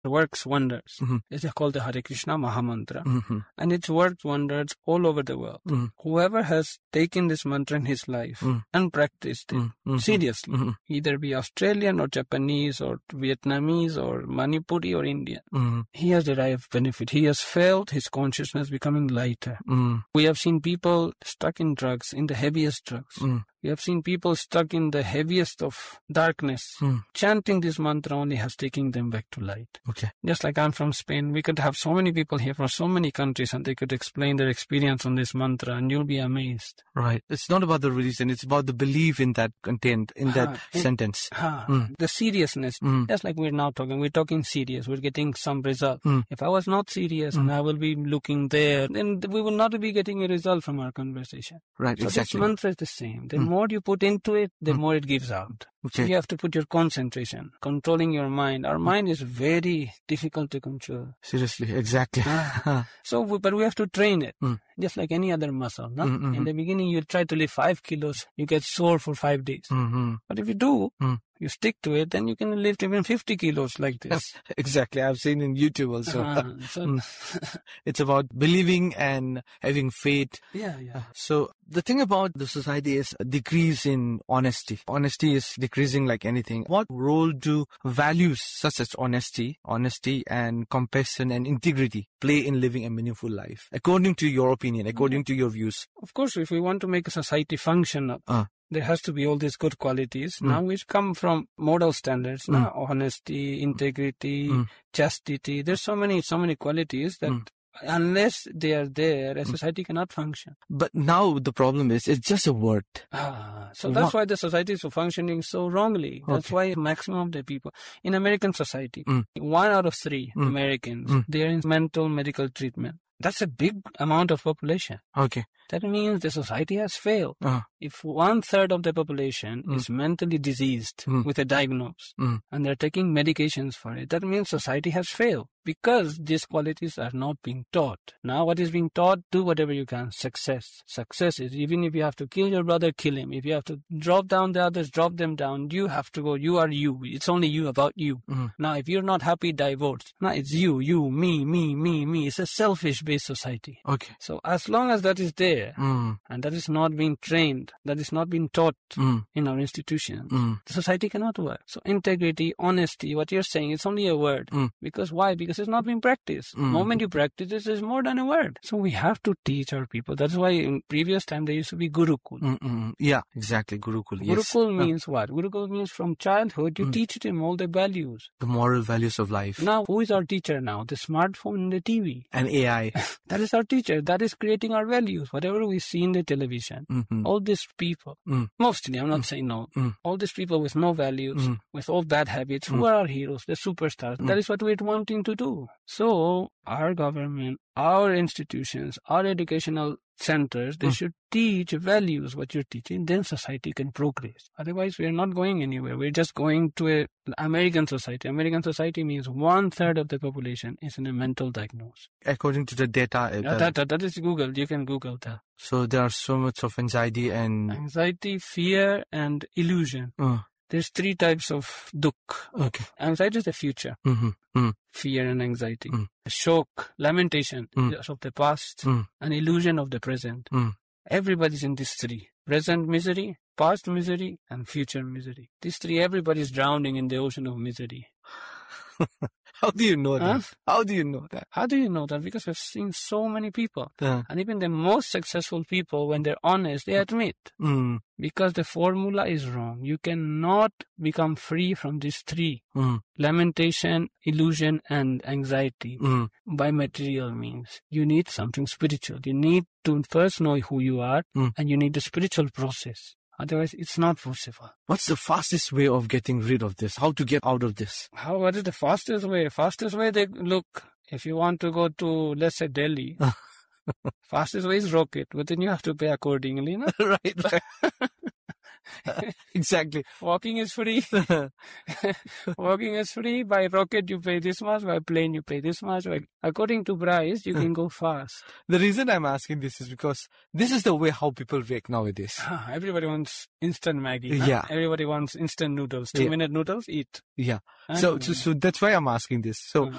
works wonders. Mm-hmm. It's called the Hare Krishna Mahamantra. Mm-hmm. And it's worked wonders all over the world. Mm-hmm. Whoever has taken this mantra in his life and practiced it Mm-hmm. seriously, Mm-hmm. either be Australian or Japanese or Vietnamese or Manipuri or Indian, Mm-hmm. he has derived benefit. He has felt his consciousness becoming lighter. Mm-hmm. We have seen people stuck in drugs, in the heaviest drugs. We have seen people stuck in the heaviest of darkness. Chanting this mantra only has taken them back to light. Okay. Just like I'm from Spain, we could have so many people here from so many countries and they could explain their experience on this mantra and you'll be amazed. Right. It's not about the religion. It's about the belief in that content, in that sentence. The seriousness. Just like we're now talking. We're talking serious. We're getting some result. If I was not serious and I will be looking there, then we will not be getting a result from our conversation. Right, so exactly. This mantra is the same. The more you put into it, the more it gives out. Okay. You have to put your concentration, controlling your mind. Our mind is very difficult to control. Seriously, exactly. But we have to train it, just like any other muscle. No? In the beginning, you try to lift 5 kilos, you get sore for 5 days. But if you do, you stick to it, then you can lift even 50 kilos like this. Exactly. I've seen in YouTube also. It's about believing and having faith. Yeah. So the thing about the society is a decrease in honesty. Honesty is decreasing like anything. What role do values such as honesty and compassion and integrity play in living a meaningful life? According to your opinion, according to your views. Of course, if we want to make a society function, there has to be all these good qualities now which come from moral standards. Honesty, integrity, chastity. There's so many qualities that unless they are there, a society cannot function. But now the problem is, it's just a word. So that's why the society is functioning so wrongly. That's why maximum of the people in American society, 1 out of 3 Americans, they are in mental medical treatment. That's a big amount of population. Okay. That means the society has failed. If 1/3 of the population is mentally diseased with a diagnosis and they're taking medications for it, that means society has failed because these qualities are not being taught. Now what is being taught? Do whatever you can. Success. Success is even if you have to kill your brother, kill him. If you have to drop down the others, drop them down. You have to go. You are you. It's only you about you. Now if you're not happy, divorce. Now it's you, me. It's a selfish-based society. Okay. So as long as that is there, and that is not being trained, that is not being taught in our institutions, the society cannot work. So integrity, honesty, what you're saying, it's only a word. Because why? Because it's not being practiced. The moment you practice it, it's more than a word. So we have to teach our people. That's why in previous time there used to be Gurukul. Yeah, exactly. Gurukul. Gurukul means what? Gurukul means from childhood you teach them all the values. The moral values of life. Now, who is our teacher now? The smartphone and the TV. And AI. That is our teacher. That is creating our values. Whatever we see in the television, all these people, mostly, I'm not saying no, all these people with no values, with all bad habits, who are our heroes, the superstars. That is what we're wanting to do. So, our government, our institutions, our educational centers, they should teach values, what you're teaching, then society can progress. Otherwise, we're not going anywhere. We're just going to an American society. American society means 1/3 of the population is in a mental diagnosis. According to the data. That is Google. You can Google that. So there are so much of anxiety, fear, and illusion. There's 3 types of dukh. Okay. Anxiety is the future. Fear and anxiety. Shock, lamentation of the past, and illusion of the present. Everybody's in these 3. Present misery, past misery, and future misery. These 3, everybody's drowning in the ocean of misery. How do you know that? How do you know that? How do you know that? Because we've seen so many people. And even the most successful people, when they're honest, they admit. Because the formula is wrong. You cannot become free from these 3. Lamentation, illusion, and anxiety by material means. You need something spiritual. You need to first know who you are, and you need the spiritual process. Otherwise, it's not possible. What's the fastest way of getting rid of this? How to get out of this? What is the fastest way? Fastest way, look, if you want to go to, let's say, Delhi, fastest way is rocket, but then you have to pay accordingly, no? Right. Exactly. Walking is free. Walking is free. By rocket, you pay this much. By plane, you pay this much. According to price, you can go fast. The reason I'm asking this is because this is the way how people react nowadays. Everybody wants instant Maggi. Yeah. Everybody wants instant noodles. 2-minute noodles, eat. Yeah. So that's why I'm asking this. So